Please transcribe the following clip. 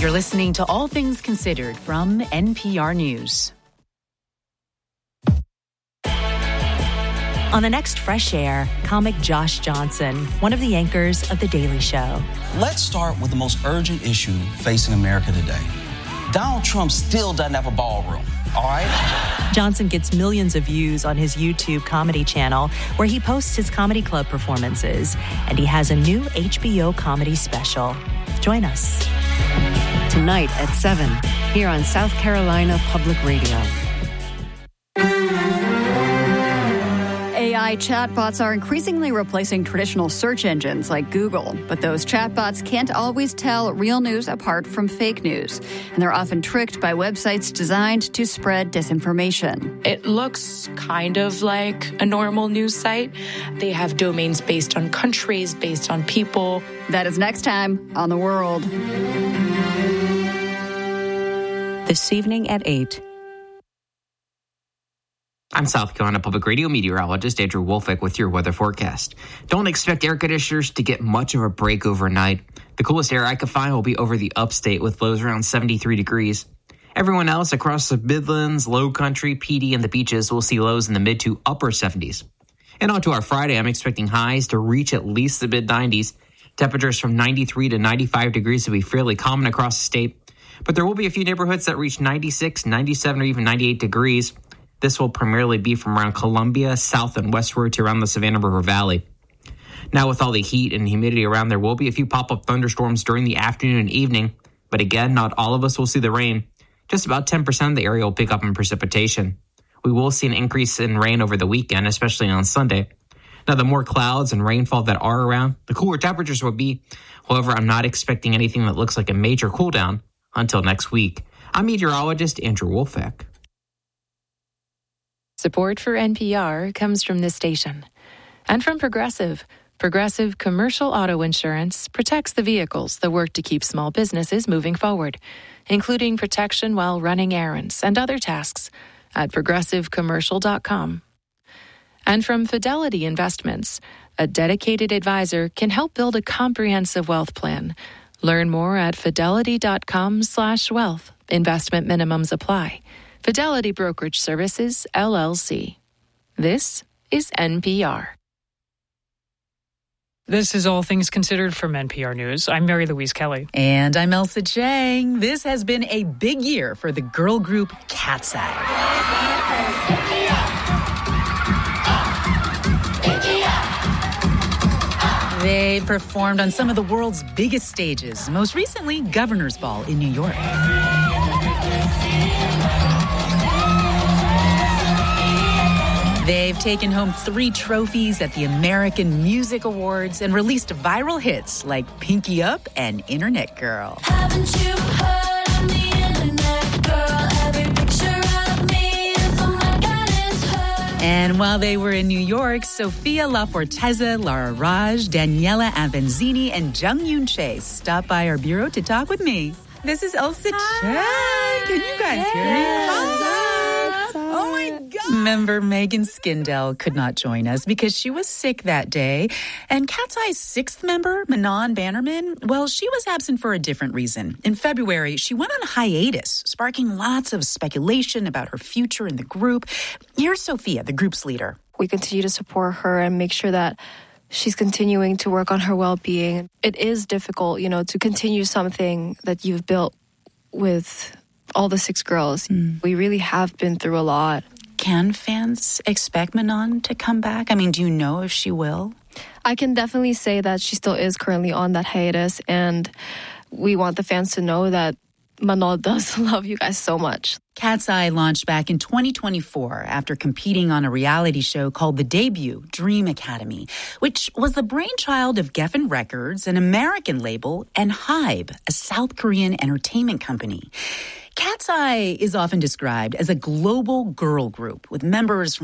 You're listening to All Things Considered from NPR News. On the next Fresh Air, comic Josh Johnson, one of the anchors of The Daily Show. Let's start with the most urgent issue facing America today. Donald Trump still doesn't have a ballroom, all right? Johnson gets millions of views on his YouTube comedy channel, where he posts his comedy club performances, and he has a new HBO comedy special. Join us. Tonight at 7, here on South Carolina Public Radio. AI chatbots are increasingly replacing traditional search engines like Google, but those chatbots can't always tell real news apart from fake news, and they're often tricked by websites designed to spread disinformation. It looks kind of like a normal news site. They have domains based on countries, based on people. That is next time on The World. This evening at 8. I'm South Carolina Public Radio meteorologist Andrew Wolfick with your weather forecast. Don't expect air conditioners to get much of a break overnight. The coolest air I could find will be over the upstate with lows around 73 degrees. Everyone else across the Midlands, Low Country, PD, and the beaches will see lows in the mid to upper 70s. And on to our Friday, I'm expecting highs to reach at least the mid-90s. Temperatures from 93 to 95 degrees will be fairly common across the state. But there will be a few neighborhoods that reach 96, 97, or even 98 degrees. This will primarily be from around Columbia, south and westward to around the Savannah River Valley. Now, with all the heat and humidity around, there will be a few pop-up thunderstorms during the afternoon and evening. But again, not all of us will see the rain. Just about 10% of the area will pick up in precipitation. We will see an increase in rain over the weekend, especially on Sunday. Now, the more clouds and rainfall that are around, the cooler temperatures will be. However, I'm not expecting anything that looks like a major cool down until next week. I'm meteorologist Andrew Wolfick. Support for NPR comes from this station and from Progressive. Progressive Commercial Auto Insurance protects the vehicles that work to keep small businesses moving forward, including protection while running errands and other tasks at progressivecommercial.com. And from Fidelity Investments, a dedicated advisor can help build a comprehensive wealth plan. Learn more at fidelity.com/wealth. Investment minimums apply. Fidelity Brokerage Services, LLC. This is NPR. This is All Things Considered from NPR News. I'm Mary Louise Kelly. And I'm Elsa Chang. This has been a big year for the girl group Cat's Eye. They performed on some of the world's biggest stages, most recently Governor's Ball in New York. They've taken home 3 trophies at the American Music Awards and released viral hits like Pinky Up and Internet Girl. Haven't you heard I'm the Internet Girl? Every picture of me is oh my God, it's her. And while they were in New York, Sophia LaForteza, Lara Raj, Daniela Avanzini, and Jung Yoon Chae stopped by our bureau to talk with me. This is Elsa Chang. Can you guys hear me? Hi. Oh my God. Member Megan Skindell could not join us because she was sick that day. And Cat's Eye's 6th member, Manon Bannerman, well, she was absent for a different reason. In February, she went on hiatus, sparking lots of speculation about her future in the group. Here's Sophia, the group's leader. We continue to support her and make sure that she's continuing to work on her well-being. It is difficult, to continue something that you've built with all the 6 girls. We really have been through a lot. Can fans expect Manon to come back? I mean, do you know if she will? I can definitely say that she still is currently on that hiatus, and we want the fans to know that Manon does love you guys so much. Cat's Eye launched back in 2024 after competing on a reality show called The Debut, Dream Academy, which was the brainchild of Geffen Records, an American label, and Hybe, a South Korean entertainment company. Cat's Eye is often described as a global girl group with members from